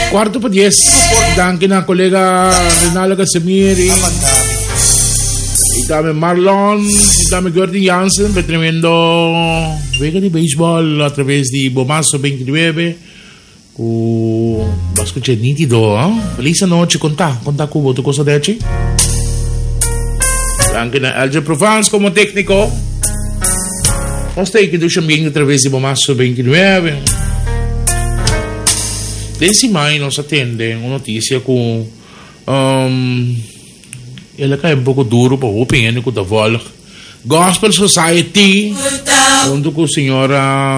4:10. Danke na kolega Rinaldo Casemiri. Y dame Marlon, y dame Gordon Jansen, tremendo vega di baseball a través di Bomasso 29. Vasco c'è nitido, Felice noche, conta Cubo, tu cosa dici? Anche Alger Provence como técnico. Usted que duchan bien a través di Bomasso 29. Desi mai nos attende una notizia con ela é um pouco duro para o opinião que da Gospel Society, onde com a senhora